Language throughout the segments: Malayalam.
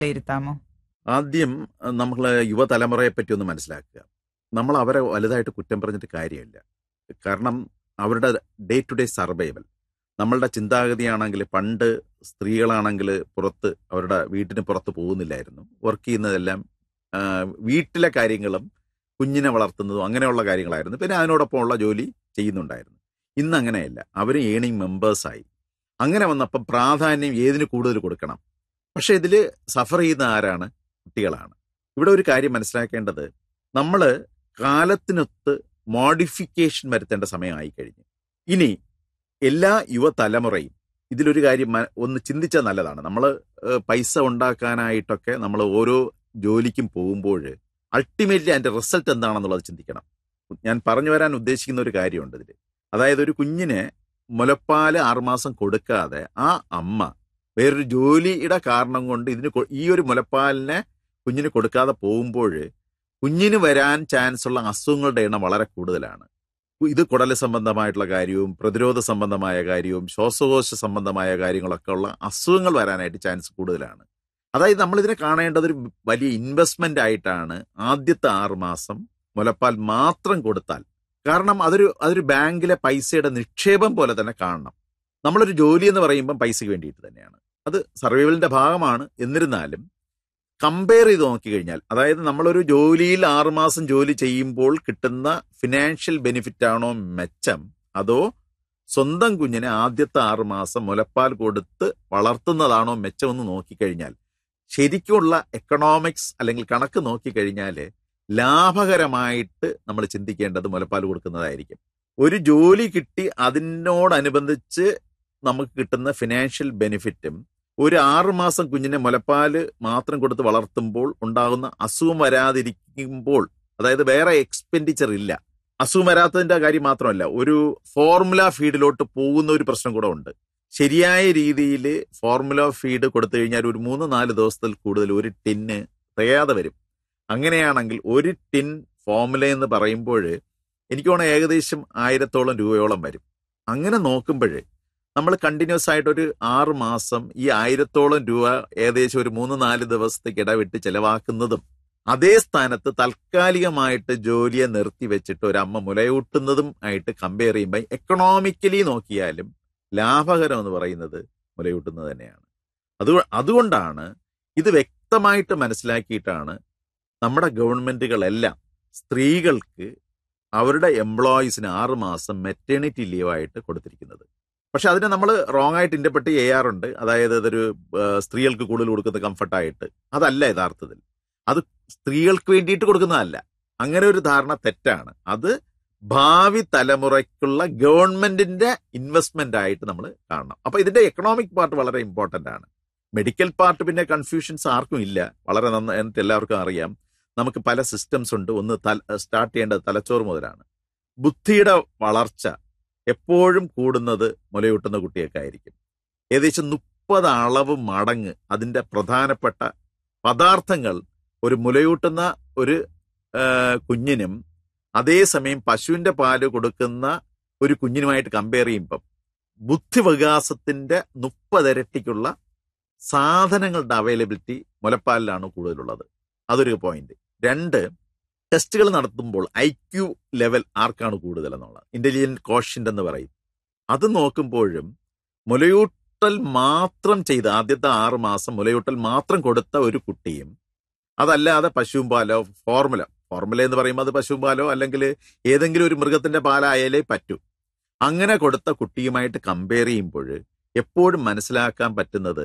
വിലയിരുത്താമോ? ആദ്യം നമ്മൾ യുവതലമുറയെ പറ്റി ഒന്ന് മനസ്സിലാക്കുക. നമ്മൾ അവരെ വലുതായിട്ട് കുറ്റം പറഞ്ഞിട്ട് കാര്യമില്ല. കാരണം അവരുടെ ഡേ ടു ഡേ സർവൈവൽ, നമ്മളുടെ ചിന്താഗതിയാണെങ്കിൽ പണ്ട് സ്ത്രീകളാണെങ്കിൽ അവരുടെ വീട്ടിന് പുറത്ത് പോകുന്നില്ലായിരുന്നു. വർക്ക് ചെയ്യുന്നതെല്ലാം വീട്ടിലെ കാര്യങ്ങളും കുഞ്ഞിനെ വളർത്തുന്നതും അങ്ങനെയുള്ള കാര്യങ്ങളായിരുന്നു. പിന്നെ അതിനോടൊപ്പമുള്ള ജോലി ചെയ്യുന്നുണ്ടായിരുന്നു. ഇന്ന് അങ്ങനെയല്ല, അവർ ഏണിംഗ് മെമ്പേഴ്സായി. അങ്ങനെ വന്നപ്പം പ്രാധാന്യം ഏതിന് കൂടുതൽ കൊടുക്കണം? പക്ഷെ ഇതിൽ സഫർ ചെയ്യുന്ന ആരാണ്? കുട്ടികളാണ്. ഇവിടെ ഒരു കാര്യം മനസ്സിലാക്കേണ്ടത്, നമ്മൾ കാലത്തിനൊത്ത് മോഡിഫിക്കേഷൻ വരുത്തേണ്ട സമയമായി കഴിഞ്ഞു. ഇനി എല്ലാ യുവതലമുറയും ഇതിലൊരു കാര്യം ഒന്ന് ചിന്തിച്ചാൽ നല്ലതാണ്. നമ്മൾ പൈസ ഉണ്ടാക്കാനായിട്ടൊക്കെ നമ്മൾ ഓരോ ജോലിക്കും പോകുമ്പോൾ അൾട്ടിമേറ്റ്ലി അതിൻ്റെ റിസൾട്ട് എന്താണെന്നുള്ളത് ചിന്തിക്കണം. ഞാൻ പറഞ്ഞു വരാൻ ഉദ്ദേശിക്കുന്ന ഒരു കാര്യമുണ്ട് ഇതിൽ. അതായത് ഒരു കുഞ്ഞിന് മുലപ്പാൽ 6 മാസം കൊടുക്കാതെ ആ അമ്മ വേറൊരു ജോലിയുടെ കാരണം കൊണ്ട് ഈ ഒരു മുലപ്പാലിനെ കുഞ്ഞിന് കൊടുക്കാതെ പോകുമ്പോൾ കുഞ്ഞിന് വരാൻ ചാൻസ് ഉള്ള അസുഖങ്ങളുടെ എണ്ണം വളരെ കൂടുതലാണ്. ഇത് കുടൽ സംബന്ധമായിട്ടുള്ള കാര്യവും പ്രതിരോധ സംബന്ധമായ കാര്യവും ശ്വാസകോശ സംബന്ധമായ കാര്യങ്ങളൊക്കെ ഉള്ള അസുഖങ്ങൾ വരാനായിട്ട് ചാൻസ് കൂടുതലാണ്. അതായത് നമ്മളിതിനെ കാണേണ്ടത് ഒരു വലിയ ഇൻവെസ്റ്റ്മെന്റ് ആയിട്ടാണ് ആദ്യത്തെ 6 മാസം മുലപ്പാൽ മാത്രം കൊടുത്താൽ. കാരണം അതൊരു ബാങ്കിലെ പൈസയുടെ നിക്ഷേപം പോലെ തന്നെ കാണണം. നമ്മളൊരു ജോലി എന്ന് പറയുമ്പം പൈസയ്ക്ക് വേണ്ടിയിട്ട് തന്നെയാണ്, അത് സർവൈവലിന്റെ ഭാഗമാണ്. എന്നിരുന്നാലും കമ്പയർ ചെയ്ത് നോക്കിക്കഴിഞ്ഞാൽ, അതായത് നമ്മളൊരു ജോലിയിൽ 6 മാസം ജോലി ചെയ്യുമ്പോൾ കിട്ടുന്ന ഫിനാൻഷ്യൽ ബെനിഫിറ്റ് ആണോ മെച്ചം, അതോ സ്വന്തം കുഞ്ഞിനെ ആദ്യത്തെ 6 മാസം മുലപ്പാൽ കൊടുത്ത് വളർത്തുന്നതാണോ മെച്ചം എന്ന് നോക്കിക്കഴിഞ്ഞാൽ, ശരിക്കുമുള്ള എക്കണോമിക്സ് അല്ലെങ്കിൽ കണക്ക് നോക്കിക്കഴിഞ്ഞാൽ ലാഭകരമായിട്ട് നമ്മൾ ചിന്തിക്കേണ്ടത് മുലപ്പാൽ കൊടുക്കുന്നതായിരിക്കും. ഒരു ജോലി കിട്ടി അതിനോടനുബന്ധിച്ച് നമുക്ക് കിട്ടുന്ന ഫിനാൻഷ്യൽ ബെനിഫിറ്റും ഒരു 6 മാസം കുഞ്ഞിനെ മുലപ്പാൽ മാത്രം കൊടുത്ത് വളർത്തുമ്പോൾ ഉണ്ടാകുന്ന അസുഖം വരാതിരിക്കുമ്പോൾ, അതായത് വേറെ എക്സ്പെൻഡിച്ചർ ഇല്ല. അസുഖം വരാത്തതിന്റെ കാര്യം മാത്രമല്ല, ഒരു ഫോർമുല ഫീഡിലോട്ട് പോകുന്ന ഒരു പ്രശ്നം കൂടെ ഉണ്ട്. ശരിയായ രീതിയിൽ ഫോർമുല ഫീഡ് കൊടുത്തു കഴിഞ്ഞാൽ ഒരു 3-4 ദിവസത്തിൽ കൂടുതൽ ഒരു ടിന്ന് തികയാതെ വരും. അങ്ങനെയാണെങ്കിൽ ഒരു ടിൻ ഫോർമുല എന്ന് പറയുമ്പോൾ എനിക്ക് തോന്നുന്നു ഏകദേശം 1000-ഓളം രൂപയോളം വരും. അങ്ങനെ നോക്കുമ്പോൾ നമ്മൾ കണ്ടിന്യൂസ് ആയിട്ട് ഒരു 6 മാസം ഈ 1000-ഓളം രൂപ ഏകദേശം ഒരു 3-4 ദിവസത്തേക്ക് ഇടവിട്ട് ചെലവാക്കുന്നതും, അതേ സ്ഥാനത്ത് താൽക്കാലികമായിട്ട് ജോലിയെ നിർത്തി വെച്ചിട്ട് ഒരു അമ്മ മുലയൂട്ടുന്നതും ആയിട്ട് കമ്പയർ ചെയ്യുമ്പോൾ എക്കണോമിക്കലി നോക്കിയാലും ലാഭകരം എന്ന് പറയുന്നത് മുലയൂട്ടുന്നത് തന്നെയാണ്. അതുകൊണ്ടാണ് ഇത് വ്യക്തമായിട്ട് മനസ്സിലാക്കിയിട്ടാണ് നമ്മുടെ ഗവൺമെന്റുകളെല്ലാം സ്ത്രീകൾക്ക് അവരുടെ എംപ്ലോയീസിന് 6 മാസം മെറ്റേണിറ്റി ലീവായിട്ട് കൊടുത്തിരിക്കുന്നത്. പക്ഷെ അതിനെ നമ്മൾ റോങ് ആയിട്ട് ഇന്റർപ്രറ്റ് ചെയ്യാറുണ്ട്. അതായത് അതൊരു സ്ത്രീകൾക്ക് കൂടുതൽ കൊടുക്കുന്ന കംഫർട്ടായിട്ട്. അതല്ല യഥാർത്ഥത്തിൽ. അത് സ്ത്രീകൾക്ക് വേണ്ടിയിട്ട് കൊടുക്കുന്നതല്ല. അങ്ങനെ ഒരു ധാരണ തെറ്റാണ്. അത് ഭാവി തലമുറയ്ക്കുള്ള ഗവൺമെന്റിന്റെ ഇൻവെസ്റ്റ്മെന്റ് ആയിട്ട് നമ്മൾ കാണണം. അപ്പൊ ഇതിന്റെ എക്കണോമിക് പാർട്ട് വളരെ ഇമ്പോർട്ടന്റ് ആണ്. മെഡിക്കൽ പാർട്ട് പിന്നെ കൺഫ്യൂഷൻസ് ആർക്കും ഇല്ല, വളരെ നന്നായിട്ട് എല്ലാവർക്കും അറിയാം. നമുക്ക് പല സിസ്റ്റംസ് ഉണ്ട്. ഒന്ന് സ്റ്റാർട്ട് ചെയ്യേണ്ടത് തലച്ചോറ് മുതലാണ്. ബുദ്ധിയുടെ വളർച്ച എപ്പോഴും കൂടുന്നത് മുലയൂട്ടുന്ന കുട്ടിയൊക്കെയായിരിക്കും. ഏകദേശം 30 അളവ് മടങ്ങ് അതിന്റെ പ്രധാനപ്പെട്ട പദാർത്ഥങ്ങൾ ഒരു മുലയൂട്ടുന്ന ഒരു കുഞ്ഞിനും അതേസമയം പശുവിന്റെ പാല് കൊടുക്കുന്ന ഒരു കുഞ്ഞിനുമായിട്ട് കമ്പയർ ചെയ്യുമ്പം ബുദ്ധിവികാസത്തിന്റെ 30 ഇരട്ടിക്കുള്ള സാധനങ്ങളുടെ അവൈലബിലിറ്റി മുലപ്പാലിലാണ് കൂടുതലുള്ളത്. അതൊരു പോയിന്റ്. 2, ടെസ്റ്റുകൾ നടത്തുമ്പോൾ IQ ലെവൽ ആർക്കാണ് കൂടുതൽ എന്നുള്ളത്, ഇന്റലിജന്റ് കോഷ്യന്റ് എന്ന് പറയും. അത് നോക്കുമ്പോഴും മുലയൂട്ടൽ മാത്രം ചെയ്ത് ആദ്യത്തെ 6 മാസം മുലയൂട്ടൽ മാത്രം കൊടുത്ത ഒരു കുട്ടിയും, അതല്ലാതെ പശുവും പാലോ ഫോർമുല എന്ന് പറയുമ്പോൾ അത് പശുവും പാലോ അല്ലെങ്കിൽ ഏതെങ്കിലും ഒരു മൃഗത്തിന്റെ പാലായാലേ പറ്റൂ, അങ്ങനെ കൊടുത്ത കുട്ടിയുമായിട്ട് കമ്പയർ ചെയ്യുമ്പോൾ എപ്പോഴും മനസ്സിലാക്കാൻ പറ്റുന്നത്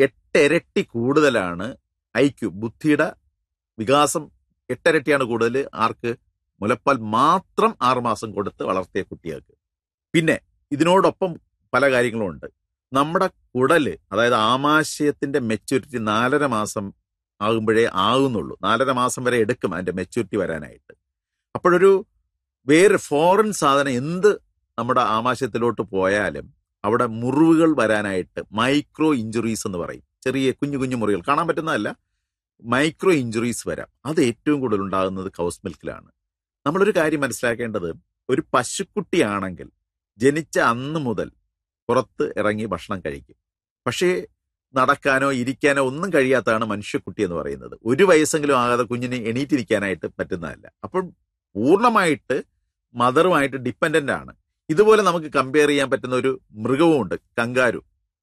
8 ഇരട്ടി കൂടുതലാണ് IQ, ബുദ്ധിയുടെ വികാസം 8 ഇരട്ടിയാണ് കൂടുതൽ ആർക്ക്? മുലപ്പാൽ മാത്രം 6 മാസം കൊടുത്ത് വളർത്തിയ കുട്ടികൾക്ക്. പിന്നെ ഇതിനോടൊപ്പം പല കാര്യങ്ങളും ഉണ്ട്. നമ്മുടെ കുടല്, അതായത് ആമാശയത്തിന്റെ മെച്യൂരിറ്റി 4.5 മാസം ആകുമ്പോഴേ ആകുന്നുള്ളൂ. 4.5 മാസം വരെ എടുക്കും അതിന്റെ മെച്യൂരിറ്റി വരാനായിട്ട്. അപ്പോഴൊരു വേറെ ഫോറിൻ സാധനം എന്ത് നമ്മുടെ ആമാശയത്തിലോട്ട് പോയാലും അവിടെ മുറിവുകൾ വരാനായിട്ട് മൈക്രോ ഇഞ്ചുറീസ് എന്ന് പറയും. ചെറിയ കുഞ്ഞു കുഞ്ഞു മുറികൾ കാണാൻ പറ്റുന്നതല്ല, മൈക്രോ ഇഞ്ചുറീസ് വരാം. അത് ഏറ്റവും കൂടുതൽ ഉണ്ടാകുന്നത് കൗസ് മിൽക്കിലാണ്. നമ്മളൊരു കാര്യം മനസ്സിലാക്കേണ്ടത്, ഒരു പശുക്കുട്ടിയാണെങ്കിൽ ജനിച്ച അന്ന് മുതൽ പുറത്ത് ഇറങ്ങി ഭക്ഷണം കഴിക്കും. പക്ഷേ നടക്കാനോ ഇരിക്കാനോ ഒന്നും കഴിയാത്തതാണ് മനുഷ്യക്കുട്ടി എന്ന് പറയുന്നത്. 1 വയസ്സെങ്കിലും ആകാതെ കുഞ്ഞിന് എണീറ്റിരിക്കാനായിട്ട് പറ്റുന്നതല്ല. അപ്പോൾ പൂർണ്ണമായിട്ട് മദറുമായിട്ട് ഡിപ്പെൻഡന്റ് ആണ്. ഇതുപോലെ നമുക്ക് കമ്പയർ ചെയ്യാൻ പറ്റുന്ന ഒരു മൃഗവുമുണ്ട്, കങ്കാരു.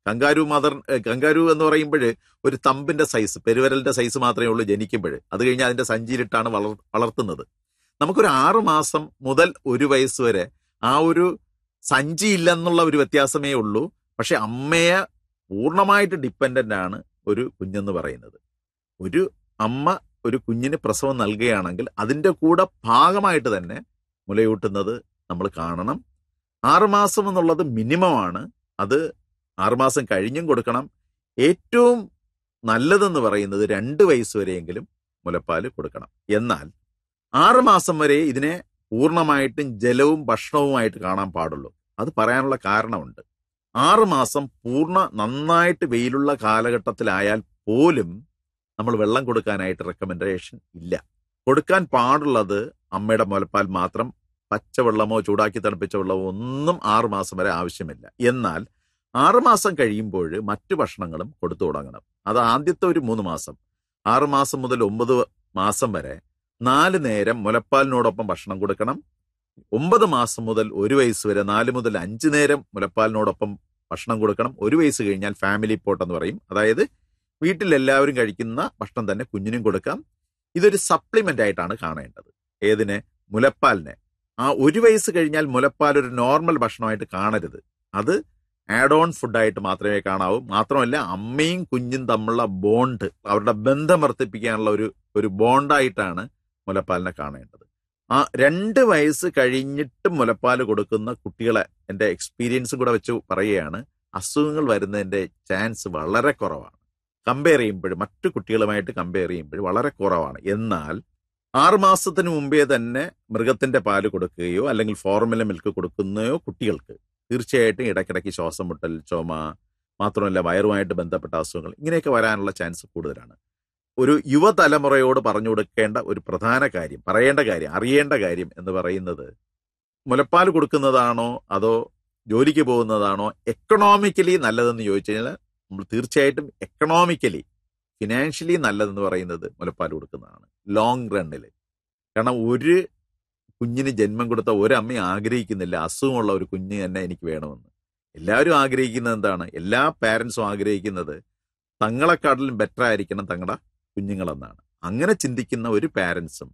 കങ്കാരു എന്ന് പറയുമ്പോൾ ഒരു തമ്പിന്റെ സൈസ്, പെരുവിരലിന്റെ സൈസ് മാത്രമേ ഉള്ളൂ ജനിക്കുമ്പോൾ. അത് കഴിഞ്ഞ് അതിന്റെ സഞ്ചിയിലിട്ടാണ് വളർത്തുന്നത്. നമുക്കൊരു 6 മാസം മുതൽ 1 വയസ്സ് വരെ ആ ഒരു സഞ്ചി ഇല്ലെന്നുള്ള ഒരു വ്യത്യാസമേ ഉള്ളൂ. പക്ഷെ അമ്മയെ പൂർണ്ണമായിട്ട് ഡിപ്പെൻഡന്റ് ആണ് ഒരു കുഞ്ഞെന്ന് പറയുന്നത്. ഒരു അമ്മ ഒരു കുഞ്ഞിന് പ്രസവം നൽകുകയാണെങ്കിൽ അതിൻ്റെ കൂടെ ഭാഗമായിട്ട് തന്നെ മുലയൂട്ടുന്നത് നമ്മൾ കാണണം. 6 മാസം എന്നുള്ളത് മിനിമമാണ്. അത് 6 മാസം കഴിഞ്ഞും കൊടുക്കണം. ഏറ്റവും നല്ലതെന്ന് പറയുന്നത് 2 വയസ്സ് വരെയെങ്കിലും മുലപ്പാൽ കൊടുക്കണം. എന്നാൽ 6 മാസം വരെ ഇതിനെ പൂർണ്ണമായിട്ടും ജലവും ഭക്ഷണവുമായിട്ട് കാണാൻ പാടുള്ളൂ. അത് പറയാനുള്ള കാരണമുണ്ട്. 6 മാസം നന്നായിട്ട് വെയിലുള്ള കാലഘട്ടത്തിലായാൽ പോലും നമ്മൾ വെള്ളം കൊടുക്കാനായിട്ട് റെക്കമെൻഡേഷൻ ഇല്ല. കൊടുക്കാൻ പാടുള്ളത് അമ്മയുടെ മുലപ്പാൽ മാത്രം. പച്ചവെള്ളമോ ചൂടാക്കി തണുപ്പിച്ച വെള്ളമോ ഒന്നും 6 മാസം വരെ ആവശ്യമില്ല. എന്നാൽ 6 മാസം കഴിയുമ്പോൾ മറ്റു ഭക്ഷണങ്ങളും കൊടുത്തു തുടങ്ങണം. അത് ആദ്യത്തെ ഒരു 3 മാസം, 6 മാസം മുതൽ 9 മാസം വരെ 4 നേരം മുലപ്പാലിനോടൊപ്പം ഭക്ഷണം കൊടുക്കണം. 9 മാസം മുതൽ 1 വയസ്സ് വരെ 4 മുതൽ 5 നേരം മുലപ്പാലിനോടൊപ്പം ഭക്ഷണം കൊടുക്കണം. 1 വയസ്സ് കഴിഞ്ഞാൽ ഫാമിലി പോട്ട് എന്ന് പറയും. അതായത് വീട്ടിലെല്ലാവരും കഴിക്കുന്ന ഭക്ഷണം തന്നെ കുഞ്ഞിനും കൊടുക്കാം. ഇതൊരു സപ്ലിമെന്റ് ആയിട്ടാണ് കാണേണ്ടത്. ഏതിനെ? മുലപ്പാലിനെ. ആ 1 വയസ്സ് കഴിഞ്ഞാൽ മുലപ്പാൽ ഒരു നോർമൽ ഭക്ഷണമായിട്ട് കാണരുത്. അത് ആഡ് ഓൺ ഫുഡായിട്ട് മാത്രമേ കാണാവൂ. മാത്രമല്ല അമ്മയും കുഞ്ഞും തമ്മിലുള്ള ബോണ്ട്, അവരുടെ ബന്ധം വർദ്ധിപ്പിക്കാനുള്ള ഒരു ബോണ്ടായിട്ടാണ് മുലപ്പാലിനെ കാണേണ്ടത്. ആ 2 വയസ്സ് കഴിഞ്ഞിട്ട് മുലപ്പാൽ കൊടുക്കുന്ന കുട്ടികളെ എൻ്റെ എക്സ്പീരിയൻസും കൂടെ വെച്ച് പറയുകയാണ്, അസുഖങ്ങൾ വരുന്നതിൻ്റെ ചാൻസ് വളരെ കുറവാണ്. കമ്പയർ ചെയ്യുമ്പോൾ മറ്റു കുട്ടികളുമായിട്ട് കമ്പയർ ചെയ്യുമ്പോൾ വളരെ കുറവാണ്. എന്നാൽ 6 മാസത്തിന് മുമ്പേ തന്നെ മൃഗത്തിന്റെ പാല് കൊടുക്കുകയോ അല്ലെങ്കിൽ ഫോർമുല മിൽക്ക് കൊടുക്കുന്നയോ കുട്ടികൾക്ക് തീർച്ചയായിട്ടും ഇടയ്ക്കിടയ്ക്ക് ശ്വാസം മുട്ടൽ, ചുമ, മാത്രമല്ല വയറുമായിട്ട് ബന്ധപ്പെട്ട അസുഖങ്ങൾ ഇങ്ങനെയൊക്കെ വരാനുള്ള ചാൻസ് കൂടുതലാണ്. ഒരു യുവതലമുറയോട് പറഞ്ഞു കൊടുക്കേണ്ട ഒരു പ്രധാന കാര്യം, പറയേണ്ട കാര്യം, അറിയേണ്ട കാര്യം എന്ന് പറയുന്നത്, മുലപ്പാൽ കൊടുക്കുന്നതാണോ അതോ ജോലിക്ക് പോകുന്നതാണോ എക്കണോമിക്കലി നല്ലതെന്ന് ചോദിച്ചു കഴിഞ്ഞാൽ നമ്മൾ തീർച്ചയായിട്ടും എക്കണോമിക്കലി, ഫിനാൻഷ്യലി നല്ലതെന്ന് പറയുന്നത് മുലപ്പാൽ കൊടുക്കുന്നതാണ് ലോങ് റണ്ണിൽ. കാരണം ഒരു കുഞ്ഞിന് ജന്മം കൊടുത്ത ഒരമ്മയും ആഗ്രഹിക്കുന്നില്ല അസുഖമുള്ള ഒരു കുഞ്ഞ് തന്നെ എനിക്ക് വേണമെന്ന്. എല്ലാവരും ആഗ്രഹിക്കുന്നത് എന്താണ്? എല്ലാ പാരൻസും ആഗ്രഹിക്കുന്നത് തങ്ങളെക്കാട്ടിലും ബെറ്റർ ആയിരിക്കണം തങ്ങളുടെ കുഞ്ഞുങ്ങളെന്നാണ്. അങ്ങനെ ചിന്തിക്കുന്ന ഒരു പാരൻസും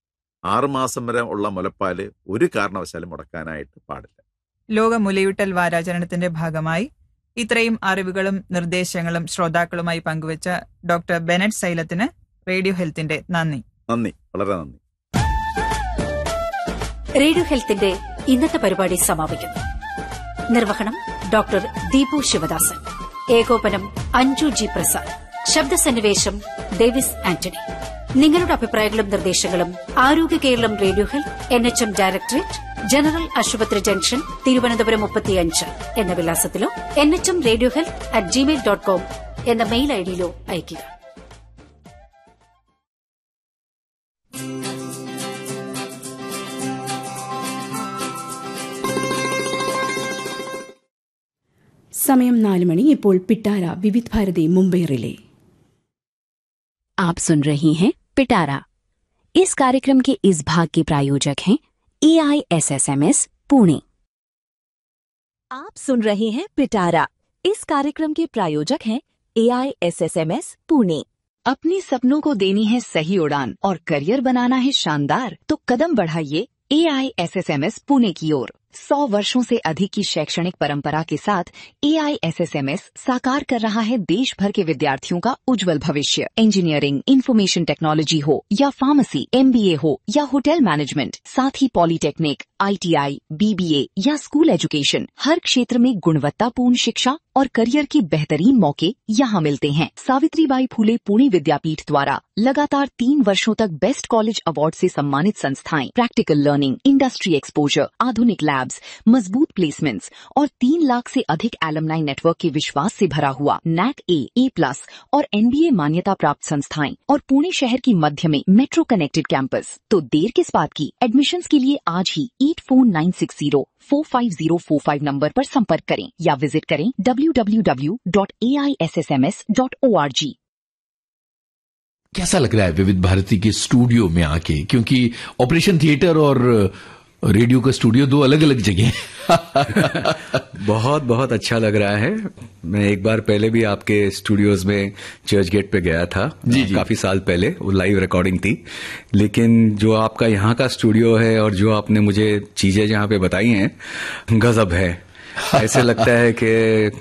6 മാസം വരെ ഉള്ള മുലപ്പാല് ഒരു കാരണവശാലും മുടക്കാനായിട്ട് പാടില്ല. ലോക മുലയൂട്ടൽ വാരാചരണത്തിന്റെ ഭാഗമായി ഇത്രയും അറിവുകളും നിർദ്ദേശങ്ങളും ശ്രോതാക്കളുമായി പങ്കുവച്ച ഡോക്ടർ ബെനറ്റ് സൈലത്തിന് റേഡിയോ ഹെൽത്തിന്റെ നന്ദി. വളരെ നന്ദി. റേഡിയോ ഹെൽത്തിന്റെ ഇന്നത്തെ പരിപാടി സമാപിക്കുന്നു. നിർവഹണം ഡോക്ടർ ദീപു ശിവദാസൻ, ഏകോപനം അഞ്ജു ജി പ്രസാദ്, ശബ്ദസന്നിവേശം ഡേവിസ് ആന്റണി. നിങ്ങളുടെ അഭിപ്രായങ്ങളും നിർദ്ദേശങ്ങളും ആരോഗ്യ Keralam radio health NHM directorate, general ആശുപത്രി ജംഗ്ഷൻ, തിരുവനന്തപുരം 35 എന്ന വിലാസത്തിലോ NHM റേഡിയോ health@gmail.com എന്ന മെയിൽ ഐഡിയിലോ അയയ്ക്കുക. സമയം 4 മണി. ഇപ്പോൾ पिटारा विविध भारती मुंबई रिले. आप सुन रही हैं पिटारा. इस कार्यक्रम के इस भाग के प्रायोजक हैं AISSMS पुणे. आप सुन रहे हैं पिटारा. इस कार्यक्रम के प्रायोजक हैं AISSMS पुणे. अपने सपनों को देनी है सही उड़ान और करियर बनाना है शानदार, तो कदम बढ़ाइए AISSMS पुणे की ओर. 100 वर्षों से अधिक की शैक्षणिक परंपरा के साथ AISSMS साकार कर रहा है देश भर के विद्यार्थियों का उज्जवल भविष्य. इंजीनियरिंग, इंफॉर्मेशन टेक्नोलॉजी हो या फार्मेसी, MBA हो या होटल मैनेजमेंट, साथ ही पॉलिटेक्निक, ITI, BBA या स्कूल एजुकेशन, हर क्षेत्र में गुणवत्तापूर्ण शिक्षा और करियर के बेहतरीन मौके यहाँ मिलते हैं. सावित्रीबाई फुले पुणे विद्यापीठ द्वारा लगातार 3 वर्षों तक बेस्ट कॉलेज अवार्ड से सम्मानित संस्थाएं, प्रैक्टिकल लर्निंग, इंडस्ट्री एक्सपोजर, आधुनिक लैब्स, मजबूत प्लेसमेंट्स और 3 लाख से अधिक एलुमनाई नेटवर्क के विश्वास से भरा हुआ NAC A+ और NBA मान्यता प्राप्त संस्थाएं और पुणे शहर की मध्य में मेट्रो कनेक्टेड कैंपस. तो देर किस बात की? एडमिशन्स के लिए आज ही 849604 4545 नंबर पर संपर्क करें या विजिट करें www.aissms.org। कैसा लग रहा है विविध भारती के स्टूडियो में आके, क्योंकि ऑपरेशन थिएटर और रेडियो का स्टूडियो दो अलग अलग जगह हैं। बहुत बहुत अच्छा लग रहा है। मैं एक बार पहले भी आपके स्टूडियोज में चर्च गेट पे गया था, जी। काफी साल पहले, वो लाइव रिकॉर्डिंग थी। लेकिन जो आपका यहाँ का स्टूडियो है और जो आपने मुझे चीजें जहाँ पे बताई हैं, गजब है। ऐसे लगता है कि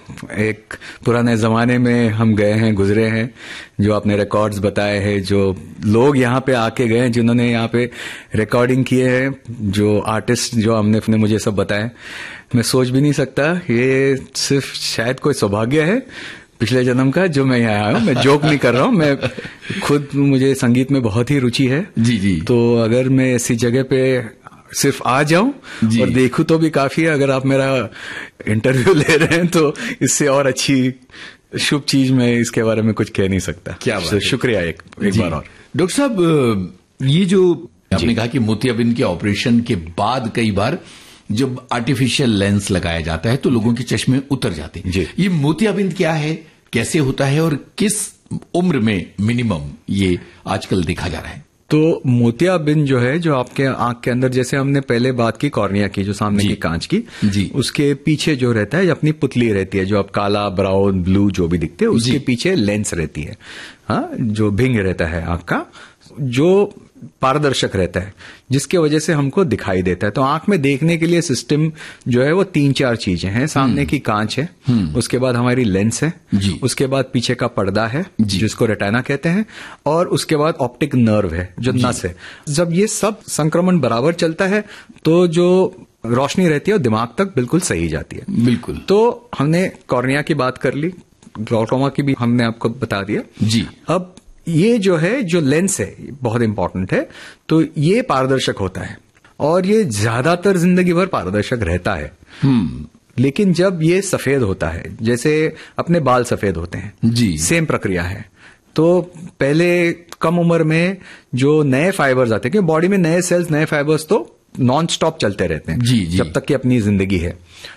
एक पुराने जमाने में हम गए हैं, गुजरे हैं। जो आपने रिकॉर्ड्स बताए हैं, जो लोग यहाँ पे आके गए हैं, जिन्होंने यहाँ पे रिकॉर्डिंग किए हैं, जो आर्टिस्ट जो हमने मुझे सब बताए, मैं सोच भी नहीं सकता। ये सिर्फ शायद कोई सौभाग्य है पिछले जन्म का जो मैं यहाँ आया हूँ। मैं जोक नहीं कर रहा हूँ, मैं खुद, मुझे संगीत में बहुत ही रुचि है। जी। तो अगर मैं ऐसी जगह पे सिर्फ आ जाऊं और देखूं तो भी काफी है। अगर आप मेरा इंटरव्यू ले रहे हैं तो इससे और अच्छी शुभ चीज मैं इसके बारे में कुछ कह नहीं सकता। क्या बात है। शुक्रिया एक बार और। डॉक्टर साहब, ये जो आपने कहा कि मोतियाबिंद के ऑपरेशन के बाद कई बार जब आर्टिफिशियल लेंस लगाया जाता है तो लोगों के चश्मे उतर जाते हैं। ये मोतियाबिंद क्या है, कैसे होता है और किस उम्र में मिनिमम ये आजकल देखा जा रहा है? तो मोतियाबिंद जो है, जो आपके आंख के अंदर, जैसे हमने पहले बात की कॉर्निया की, जो सामने की कांच की, उसके पीछे जो रहता है, अपनी पुतली रहती है, जो आप काला, ब्राउन, ब्लू जो भी दिखते हैं, उसके पीछे लेंस रहती है। हाँ, जो भिंग रहता है आंख का, जो पारदर्शक रहता है, जिसके वजह से हमको दिखाई देता है। तो आंख में देखने के लिए सिस्टम जो है वो 3-4 चीजें हैं। सामने की कांच है, उसके बाद हमारी लेंस है, उसके बाद पीछे का पर्दा है जिसको रेटिना कहते हैं, और उसके बाद ऑप्टिक नर्व है जो नस है। जब ये सब संक्रमण बराबर चलता है तो जो रोशनी रहती है वो दिमाग तक बिल्कुल सही जाती है। बिल्कुल। तो हमने कॉर्निया की बात कर ली, ग्लूकोमा की भी हमने आपको बता दिया। जी। अब ये जो है, जो लेंस है, बहुत इंपॉर्टेंट है। तो ये पारदर्शक होता है और ये ज्यादातर जिंदगी भर पारदर्शक रहता है। लेकिन जब ये सफेद होता है, जैसे अपने बाल सफेद होते हैं, जी, सेम प्रक्रिया है। तो पहले कम उम्र में जो नए फाइबर्स आते हैं, क्योंकि बॉडी में नए सेल्स, नए फाइबर्स तो नॉन स्टॉप चलते रहते हैं, जी, जब तक कि अपनी जिंदगी है।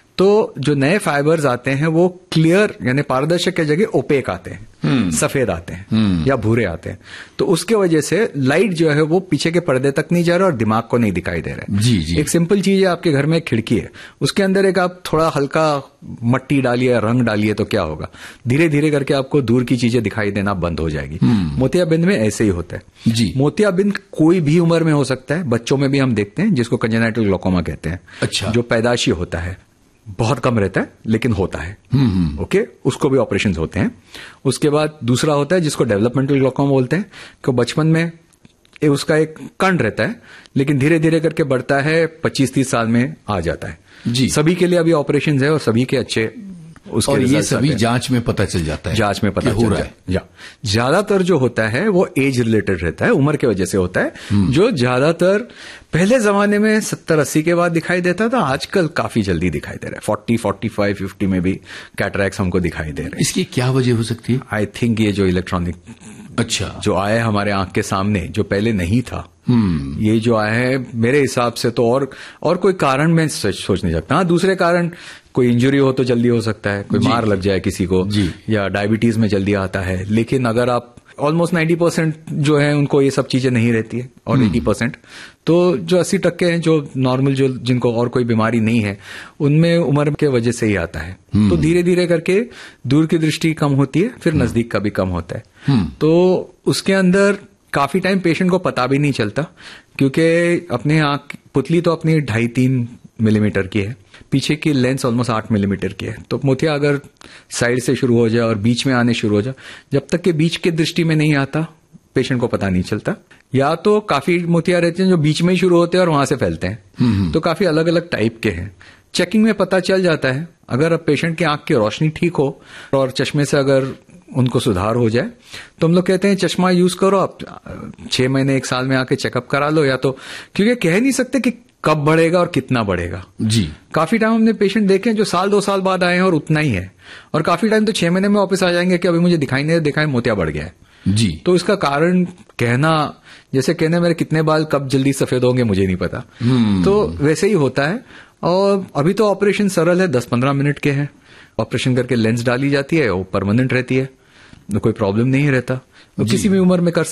तो जो नए फाइबर्स आते हैं वो क्लियर, यानी पारदर्शक की जगह ओपेक आते हैं, सफेद आते हैं या भूरे आते हैं। तो उसके वजह से लाइट जो है वो पीछे के पर्दे तक नहीं जा रहा और दिमाग को नहीं दिखाई दे रहा है। जी जी। एक सिंपल चीज है, आपके घर में एक खिड़की है, उसके अंदर एक आप थोड़ा हल्का मट्टी डालिए, रंग डालिए, तो क्या होगा, धीरे धीरे करके आपको दूर की चीजें दिखाई देना बंद हो जाएगी। मोतियाबिंद में ऐसे ही होता है। जी। मोतियाबिंद कोई भी उम्र में हो सकता है। बच्चों में भी हम देखते हैं, जिसको कंजेनाइटल ग्लूकोमा कहते हैं। अच्छा। जो पैदाशी होता है, बहुत कम रहता है लेकिन होता है। ओके, उसको भी ऑपरेशंस होते हैं। उसके बाद दूसरा होता है जिसको डेवलपमेंटल ग्लूकोमा बोलते हैं, कि बचपन में उसका एक कण रहता है लेकिन धीरे धीरे करके बढ़ता है, 25-30 साल में आ जाता है। जी। सभी के लिए अभी ऑपरेशंस है और सभी के अच्छे उसके, और ये सभी जांच में पता चल जाता है, जांच में पता चल रहा है। ज्यादातर जो होता है वो एज रिलेटेड रहता है, उम्र के वजह से होता है। जो ज्यादातर पहले जमाने में 70-80 के बाद दिखाई देता था, आजकल काफी जल्दी दिखाई दे रहा है। 40, 45, 50 में भी कैटरैक्ट्स हमको दिखाई दे रहे हैं। इसकी क्या वजह हो सकती है? आई थिंक ये जो इलेक्ट्रॉनिक, अच्छा, जो आया है हमारे आंख के सामने, जो पहले नहीं था, ये जो आया है, मेरे हिसाब से तो और कोई कारण मैं सोच नहीं सकता। हाँ, दूसरे कारण, कोई इंजरी हो तो जल्दी हो सकता है, कोई मार लग जाए किसी को, या डायबिटीज में जल्दी आता है। लेकिन अगर आप ऑलमोस्ट 90% जो है उनको ये सब चीजें नहीं रहती है, और 80% तो जो 80% हैं जो नॉर्मल, जो जिनको और कोई बीमारी नहीं है, उनमें उम्र के वजह से ही आता है। तो धीरे धीरे करके दूर की दृष्टि कम होती है, फिर नजदीक का भी कम होता है। तो उसके अंदर काफी टाइम पेशेंट को पता भी नहीं चलता, क्योंकि अपने आंख पुतली तो अपनी 2.5-3 मिलीमीटर की है, पीछे की लेंस ऑलमोस्ट 8 मिलीमीटर की है। तो मोतिया अगर साइड से शुरू हो जाए और बीच में आने शुरू हो जाए, जब तक कि बीच के दृष्टि में नहीं आता, पेशेंट को पता नहीं चलता। या तो काफी मोतिया रहते हैं जो बीच में ही शुरू होते हैं और वहां से फैलते हैं। तो काफी अलग अलग टाइप के हैं। चेकिंग में पता चल जाता है, अगर पेशेंट की आंख की रोशनी ठीक हो और चश्मे से अगर उनको सुधार हो जाए, तो हम लोग कहते हैं चश्मा यूज करो, आप 6 महीने 1 साल में आके चेकअप करा लो। या तो क्योंकि कह नहीं सकते कि कब बढ़ेगा और कितना बढ़ेगा। जी। काफी टाइम हमने पेशेंट देखे हैं जो 1-2 साल बाद आए हैं और उतना ही है, और काफी टाइम तो 6 महीने में वापस आ जाएंगे कि अभी मुझे दिखाई नहीं दिखाई, मोतिया बढ़ गया है। जी। तो इसका कारण कहना, जैसे कहने मेरे कितने बाल कब जल्दी सफेद होंगे मुझे नहीं पता, तो वैसे ही होता है। और अभी तो ऑपरेशन सरल है, 10-15 मिनट के हैं। ऑपरेशन करके लेंस डाली जाती है, वो परमानेंट रहती है, कोई प्रॉब्लम नहीं रहता, किसी भी उम्र में कर